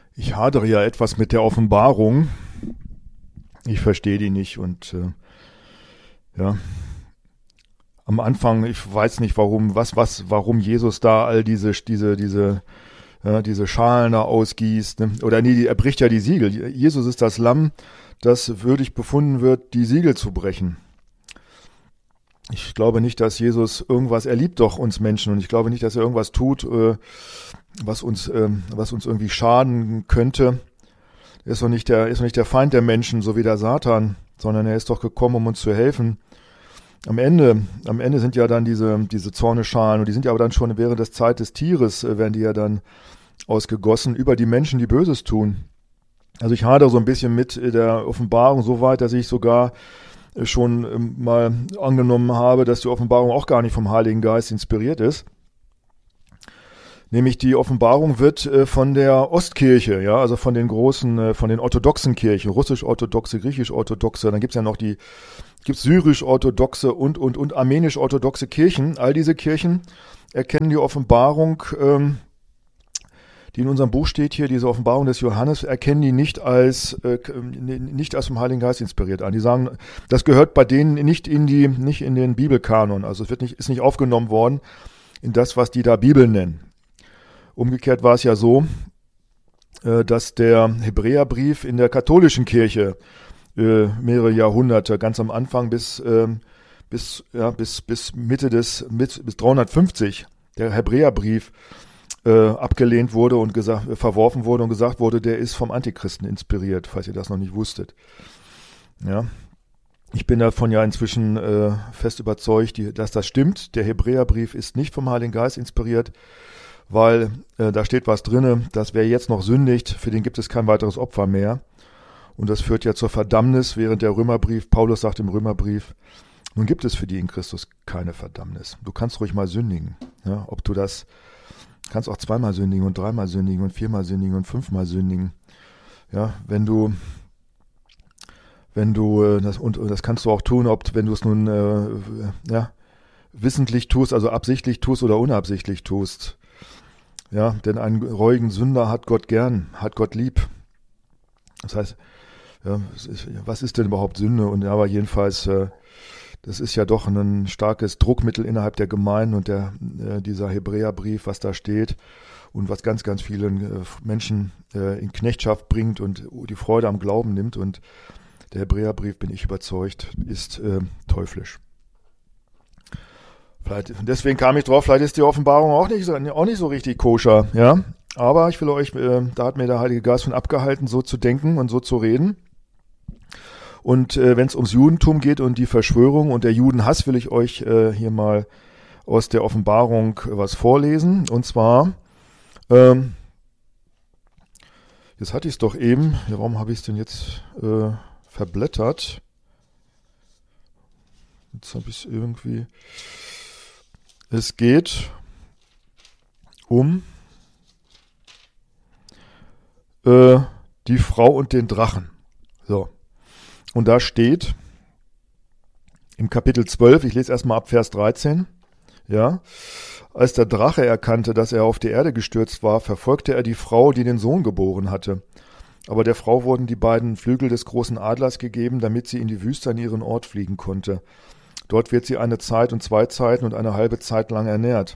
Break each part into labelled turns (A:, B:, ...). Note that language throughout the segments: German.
A: Ich hadere ja etwas mit der Offenbarung. Ich verstehe die nicht und ja, am Anfang, ich weiß nicht warum Jesus da all diese Schalen da ausgießt, ne? Oder nee, er bricht ja die Siegel. Jesus ist das Lamm, das würdig befunden wird, die Siegel zu brechen. Ich glaube nicht, dass Jesus er liebt doch uns Menschen und ich glaube nicht, dass er irgendwas tut, was uns irgendwie schaden könnte. Er ist doch nicht der Feind der Menschen, so wie der Satan, sondern er ist doch gekommen, um uns zu helfen. Am Ende sind ja dann diese Zorneschalen und die sind ja aber dann schon während der Zeit des Tieres, werden die ja dann ausgegossen über die Menschen, die Böses tun. Also ich hadere so ein bisschen mit der Offenbarung so weit, dass ich sogar schon mal angenommen habe, dass die Offenbarung auch gar nicht vom Heiligen Geist inspiriert ist. Nämlich die Offenbarung wird von der Ostkirche, ja, also von den großen, von den orthodoxen Kirchen, russisch-orthodoxe, griechisch-orthodoxe, dann gibt's ja noch gibt's syrisch-orthodoxe und armenisch-orthodoxe Kirchen. All diese Kirchen erkennen die Offenbarung, die in unserem Buch steht hier, diese Offenbarung des Johannes, erkennen die nicht als vom Heiligen Geist inspiriert an. Die sagen, das gehört bei denen nicht in den Bibelkanon, also es ist nicht aufgenommen worden in das, was die da Bibel nennen. Umgekehrt war es ja so, dass der Hebräerbrief in der katholischen Kirche mehrere Jahrhunderte, ganz am Anfang bis Mitte bis 350, der Hebräerbrief abgelehnt wurde und verworfen wurde und gesagt wurde, der ist vom Antichristen inspiriert, falls ihr das noch nicht wusstet. Ja. Ich bin davon ja inzwischen fest überzeugt, dass das stimmt. Der Hebräerbrief ist nicht vom Heiligen Geist inspiriert, weil da steht was drinne, dass wer jetzt noch sündigt, für den gibt es kein weiteres Opfer mehr. Und das führt ja zur Verdammnis, während der Römerbrief, Paulus sagt im Römerbrief, nun gibt es für die in Christus keine Verdammnis. Du kannst ruhig mal sündigen. Ja, kannst auch zweimal sündigen und dreimal sündigen und viermal sündigen und fünfmal sündigen. Ja, wenn du das kannst du auch tun, wenn du es nun wissentlich tust, also absichtlich tust oder unabsichtlich tust. Ja, denn einen reuigen Sünder hat Gott gern, hat Gott lieb. Das heißt, ja, was ist denn überhaupt Sünde? Und aber jedenfalls, das ist ja doch ein starkes Druckmittel innerhalb der Gemeinden und dieser Hebräerbrief, was da steht und was ganz, ganz vielen Menschen in Knechtschaft bringt und die Freude am Glauben nimmt. Und der Hebräerbrief, bin ich überzeugt, ist teuflisch. Deswegen kam ich drauf, vielleicht ist die Offenbarung auch nicht so richtig koscher, ja. Aber ich will euch, da hat mir der Heilige Geist von abgehalten, so zu denken und so zu reden. Und wenn es ums Judentum geht und die Verschwörung und der Judenhass, will ich euch hier mal aus der Offenbarung was vorlesen. Und zwar, jetzt hatte ich es doch eben, ja, warum habe ich es denn jetzt verblättert? Jetzt habe ich es irgendwie. Es geht um die Frau und den Drachen. So. Und da steht im Kapitel 12, ich lese erstmal ab Vers 13, ja, als der Drache erkannte, dass er auf die Erde gestürzt war, verfolgte er die Frau, die den Sohn geboren hatte. Aber der Frau wurden die beiden Flügel des großen Adlers gegeben, damit sie in die Wüste an ihren Ort fliegen konnte. Dort wird sie eine Zeit und 2 Zeiten und eine halbe Zeit lang ernährt.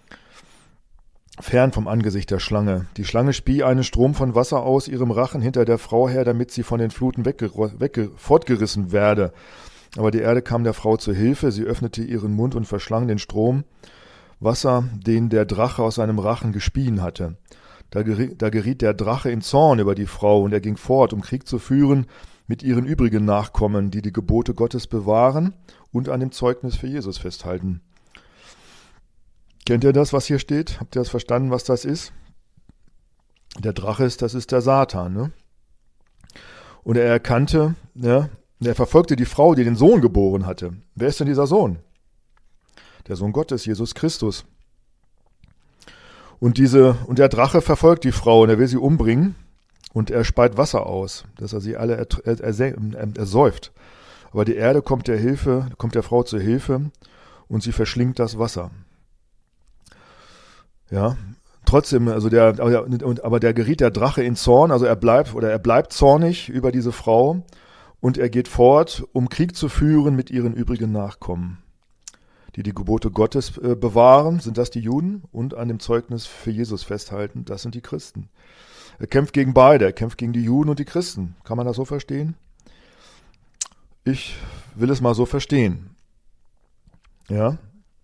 A: Fern vom Angesicht der Schlange. Die Schlange spie einen Strom von Wasser aus ihrem Rachen hinter der Frau her, damit sie von den Fluten fortgerissen werde. Aber die Erde kam der Frau zu Hilfe. Sie öffnete ihren Mund und verschlang den Strom Wasser, den der Drache aus seinem Rachen gespien hatte. Da geriet der Drache in Zorn über die Frau, und er ging fort, um Krieg zu führen mit ihren übrigen Nachkommen, die die Gebote Gottes bewahren und an dem Zeugnis für Jesus festhalten. Kennt ihr das, was hier steht? Habt ihr das verstanden, was das ist? Der Drache das ist der Satan, ne? Und er erkannte, ja, er verfolgte die Frau, die den Sohn geboren hatte. Wer ist denn dieser Sohn? Der Sohn Gottes, Jesus Christus. Und der Drache verfolgt die Frau und er will sie umbringen und er speit Wasser aus, dass er sie alle ersäuft. Aber die Erde kommt der Frau zur Hilfe und sie verschlingt das Wasser. Ja, trotzdem, also aber der geriet der Drache in Zorn, also er bleibt zornig über diese Frau und er geht fort, um Krieg zu führen mit ihren übrigen Nachkommen. Die Gebote Gottes bewahren, sind das die Juden, und an dem Zeugnis für Jesus festhalten, das sind die Christen. Er kämpft gegen beide, er kämpft gegen die Juden und die Christen. Kann man das so verstehen? Ich will es mal so verstehen. Ja.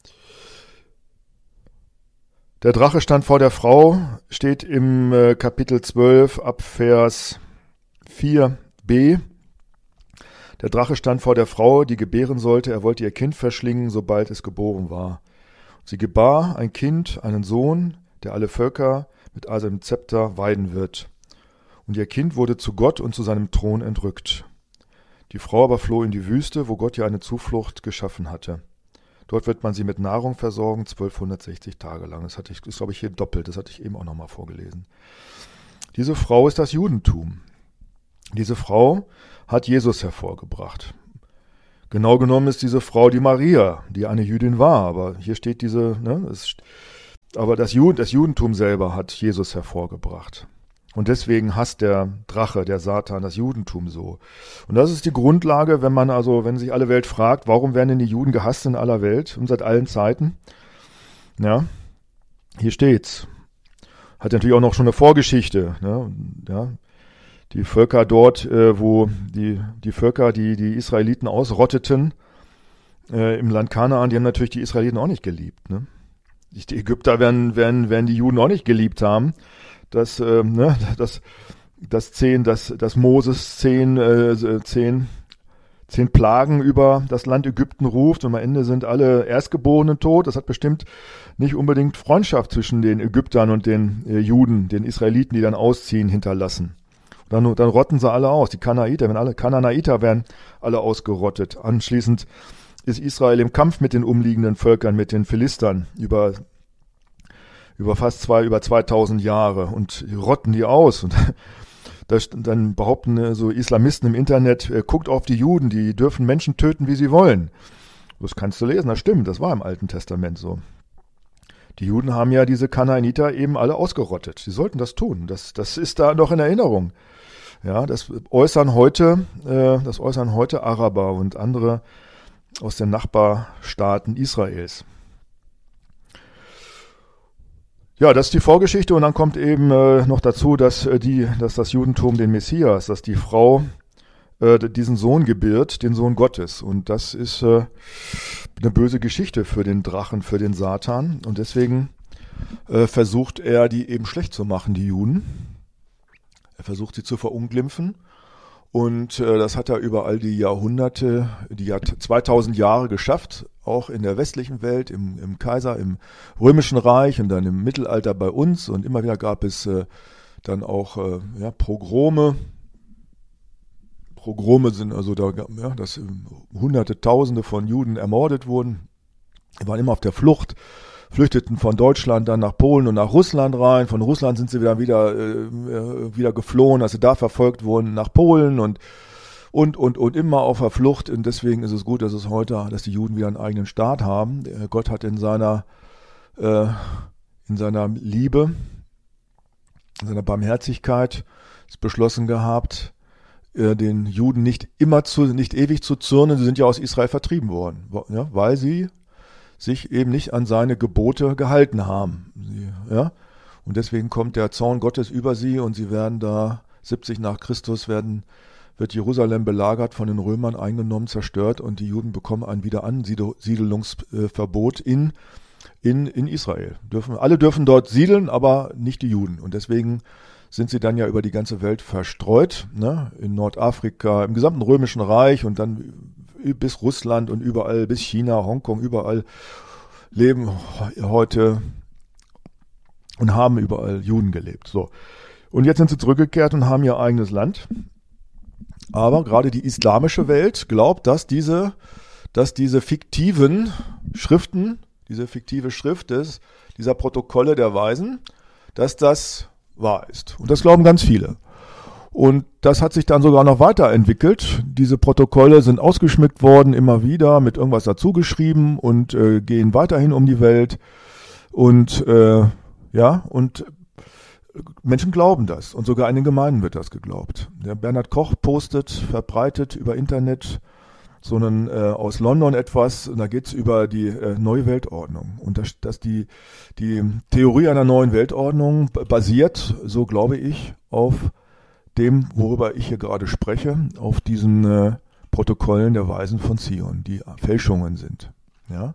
A: Der Drache stand vor der Frau, steht im Kapitel 12 ab Vers 4b. Der Drache stand vor der Frau, die gebären sollte. Er wollte ihr Kind verschlingen, sobald es geboren war. Sie gebar ein Kind, einen Sohn, der alle Völker mit seinem Zepter weiden wird. Und ihr Kind wurde zu Gott und zu seinem Thron entrückt. Die Frau aber floh in die Wüste, wo Gott ihr eine Zuflucht geschaffen hatte. Dort wird man sie mit Nahrung versorgen, 1260 Tage lang. Das ist, glaube ich, hier doppelt. Das hatte ich eben auch nochmal vorgelesen. Diese Frau ist das Judentum. Diese Frau hat Jesus hervorgebracht. Genau genommen ist diese Frau die Maria, die eine Jüdin war. Aber hier steht aber das Judentum selber hat Jesus hervorgebracht. Und deswegen hasst der Drache, der Satan, das Judentum so. Und das ist die Grundlage, wenn sich alle Welt fragt, warum werden denn die Juden gehasst in aller Welt und seit allen Zeiten? Ja, hier steht's. Hat natürlich auch noch schon eine Vorgeschichte. Ne? Ja, die Völker dort, wo die Völker, die Israeliten ausrotteten, im Land Kanaan, die haben natürlich die Israeliten auch nicht geliebt. Ne? Die Ägypter werden die Juden auch nicht geliebt haben. Dass Moses 10 Plagen über das Land Ägypten ruft und am Ende sind alle Erstgeborenen tot. Das hat bestimmt nicht unbedingt Freundschaft zwischen den Ägyptern und den Juden, den Israeliten, die dann ausziehen, hinterlassen. Dann rotten sie alle aus. Die Kanaaniter werden alle ausgerottet. Anschließend ist Israel im Kampf mit den umliegenden Völkern, mit den Philistern über 2000 Jahre und rotten die aus. Und dann behaupten so Islamisten im Internet, guckt auf die Juden, die dürfen Menschen töten, wie sie wollen. Das kannst du lesen, das stimmt, das war im Alten Testament so. Die Juden haben ja diese Kanaaniter eben alle ausgerottet. Sie sollten das tun. Das ist da noch in Erinnerung. Ja, das äußern heute Araber und andere aus den Nachbarstaaten Israels. Ja, das ist die Vorgeschichte und dann kommt eben noch dazu, dass das Judentum den Messias, dass die Frau diesen Sohn gebiert, den Sohn Gottes. Und das ist eine böse Geschichte für den Drachen, für den Satan. Und deswegen versucht er, die eben schlecht zu machen, die Juden. Er versucht, sie zu verunglimpfen. Und das hat er über all die Jahrhunderte, 2000 Jahre geschafft, auch in der westlichen Welt, im Römischen Reich und dann im Mittelalter bei uns. Und immer wieder gab es dann auch Pogrome. Pogrome sind also dass Hunderte, Tausende von Juden ermordet wurden. Die waren immer auf der Flucht, flüchteten von Deutschland dann nach Polen und nach Russland rein. Von Russland sind sie wieder geflohen, als sie da verfolgt wurden, nach Polen und immer auf der Flucht. Und deswegen ist es gut, dass die Juden wieder einen eigenen Staat haben. Gott hat in seiner Liebe, in seiner Barmherzigkeit beschlossen gehabt, den Juden nicht ewig zu zürnen. Sie sind ja aus Israel vertrieben worden, ja, weil sie sich eben nicht an seine Gebote gehalten haben. Und deswegen kommt der Zorn Gottes über sie und sie werden da 70 nach Christus wird Jerusalem belagert, von den Römern eingenommen, zerstört und die Juden bekommen ein Wiederansiedelungsverbot in Israel. Alle dürfen dort siedeln, aber nicht die Juden. Und deswegen sind sie dann ja über die ganze Welt verstreut, ne? In Nordafrika, im gesamten Römischen Reich und dann bis Russland und überall, bis China, Hongkong, überall leben heute und haben überall Juden gelebt. So. Und jetzt sind sie zurückgekehrt und haben ihr eigenes Land. Aber gerade die islamische Welt glaubt, dass diese fiktiven Schriften, diese fiktive Schrift dieser Protokolle der Weisen, dass das wahr ist. Und das glauben ganz viele. Und das hat sich dann sogar noch weiterentwickelt. Diese Protokolle sind ausgeschmückt worden, immer wieder mit irgendwas dazugeschrieben und gehen weiterhin um die Welt. Und Ja, und Menschen glauben das und sogar in den Gemeinden wird das geglaubt. Der Bernhard Koch postet, verbreitet über Internet aus London etwas, und da geht es über die neue Weltordnung. Und dass die Theorie einer neuen Weltordnung basiert, so glaube ich, auf dem, worüber ich hier gerade spreche, auf diesen Protokollen der Weisen von Zion, die Fälschungen sind. Ja?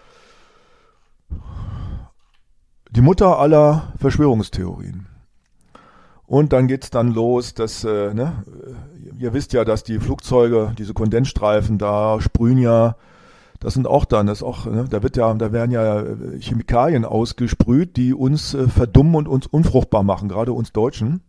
A: Die Mutter aller Verschwörungstheorien. Und dann geht's dann los, dass, ihr wisst ja, dass die Flugzeuge, diese Kondensstreifen da sprühen ja, das sind auch dann, da werden ja Chemikalien ausgesprüht, die uns verdummen und uns unfruchtbar machen, gerade uns Deutschen.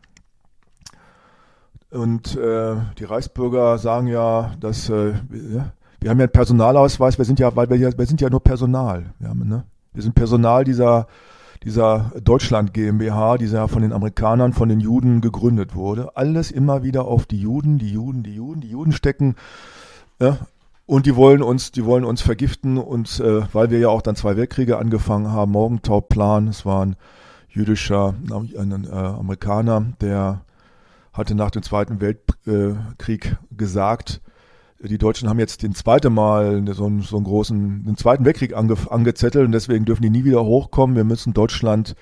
A: Und die Reichsbürger sagen ja, dass wir haben ja einen Personalausweis, wir sind ja nur Personal. Wir sind Personal dieser Deutschland GmbH, die ja von den Amerikanern, von den Juden gegründet wurde. Alles immer wieder auf die Juden stecken. Ja, und die wollen uns vergiften, und weil wir ja auch dann 2 Weltkriege angefangen haben, Morgenthau-Plan, es war ein jüdischer Amerikaner, der hatte nach dem Zweiten Weltkrieg gesagt, die Deutschen haben jetzt den zweiten Weltkrieg angezettelt, und deswegen dürfen die nie wieder hochkommen. Wir müssen Deutschland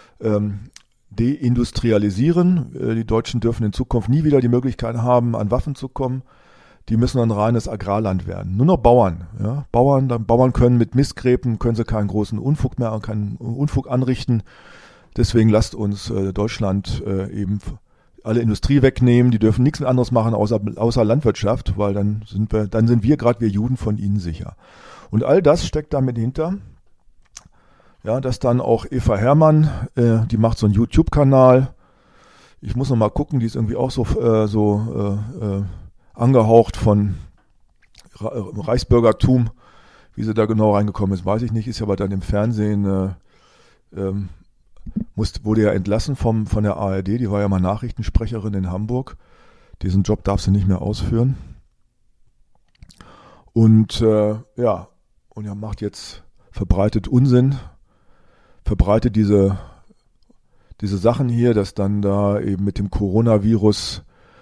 A: deindustrialisieren. Die Deutschen dürfen in Zukunft nie wieder die Möglichkeit haben, an Waffen zu kommen. Die müssen ein reines Agrarland werden. Nur noch Bauern. Ja? Bauern können mit Mistgräben, können sie keinen großen Unfug mehr, keinen Unfug anrichten. Deswegen lasst uns Deutschland eben alle Industrie wegnehmen, die dürfen nichts anderes machen außer Landwirtschaft, weil dann sind wir gerade, wir Juden, von ihnen sicher. Und all das steckt damit hinter, ja, dass dann auch Eva Herrmann, die macht so einen YouTube-Kanal, ich muss noch mal gucken, die ist irgendwie auch so angehaucht von Reichsbürgertum, wie sie da genau reingekommen ist, weiß ich nicht, ist aber dann im Fernsehen wurde ja entlassen von der ARD, die war ja mal Nachrichtensprecherin in Hamburg. Diesen Job darf sie nicht mehr ausführen. Und macht jetzt, verbreitet Unsinn, verbreitet diese Sachen hier, dass dann da eben mit dem Coronavirus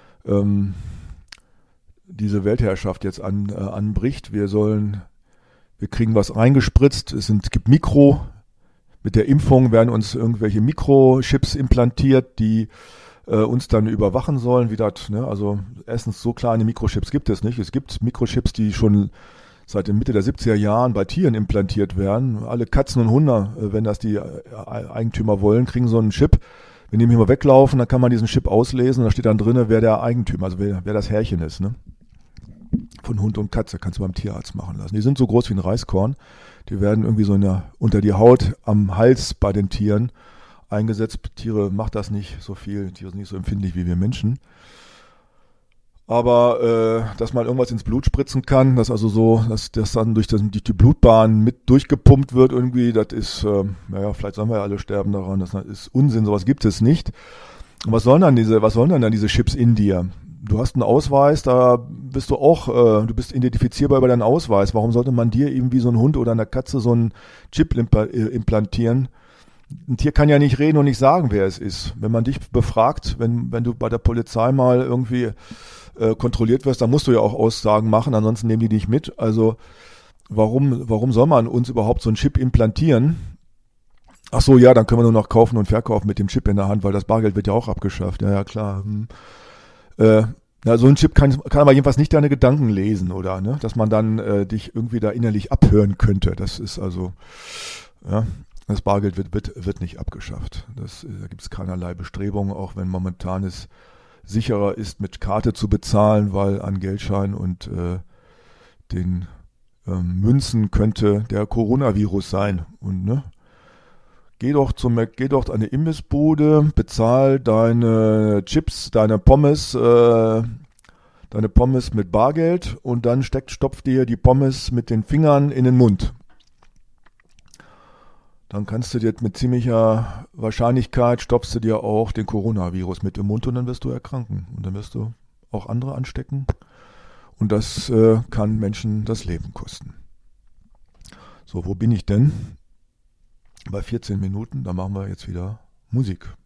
A: diese Weltherrschaft jetzt anbricht. Wir kriegen was reingespritzt, es gibt mit der Impfung werden uns irgendwelche Mikrochips implantiert, die uns dann überwachen sollen. Also erstens, so kleine Mikrochips gibt es nicht. Es gibt Mikrochips, die schon seit der Mitte der 70er Jahren bei Tieren implantiert werden. Alle Katzen und Hunde, wenn das die Eigentümer wollen, kriegen so einen Chip. Wenn die mal weglaufen, dann kann man diesen Chip auslesen, und da steht dann drin, wer der Eigentümer, also wer das Herrchen ist. Ne? Von Hund und Katze kannst du beim Tierarzt machen lassen. Die sind so groß wie ein Reiskorn. Die werden irgendwie so unter die Haut am Hals bei den Tieren eingesetzt. Tiere macht das nicht so viel. Tiere sind nicht so empfindlich wie wir Menschen. Aber dass man irgendwas ins Blut spritzen kann, dass das dann durch die Blutbahn mit durchgepumpt wird irgendwie, das ist, vielleicht sollen wir ja alle sterben daran. Das ist Unsinn, sowas gibt es nicht. Und was sollen dann diese Chips in dir? Du hast einen Ausweis, da bist du auch, du bist identifizierbar über deinen Ausweis. Warum sollte man dir eben wie so ein Hund oder eine Katze so einen Chip implantieren? Ein Tier kann ja nicht reden und nicht sagen, wer es ist. Wenn man dich befragt, wenn du bei der Polizei mal irgendwie kontrolliert wirst, dann musst du ja auch Aussagen machen, ansonsten nehmen die dich mit. Also warum soll man uns überhaupt so einen Chip implantieren? Ach so, ja, dann können wir nur noch kaufen und verkaufen mit dem Chip in der Hand, weil das Bargeld wird ja auch abgeschafft. Ja, klar. So ein Chip kann aber jedenfalls nicht deine Gedanken lesen, oder, ne? Dass man dann dich irgendwie da innerlich abhören könnte. Das ist also, ja, das Bargeld wird nicht abgeschafft. Da gibt es keinerlei Bestrebungen, auch wenn momentan es sicherer ist, mit Karte zu bezahlen, weil an Geldschein und den Münzen könnte der Coronavirus sein. Und ne? Geh doch an eine Imbissbude, bezahl deine Chips, deine Pommes mit Bargeld, und dann stopf dir die Pommes mit den Fingern in den Mund. Dann kannst du dir mit ziemlicher Wahrscheinlichkeit stopfst du dir auch den Coronavirus mit im Mund, und dann wirst du erkranken. Und dann wirst du auch andere anstecken. Und das kann Menschen das Leben kosten. So, wo bin ich denn? bei 14 Minuten, da machen wir jetzt wieder Musik.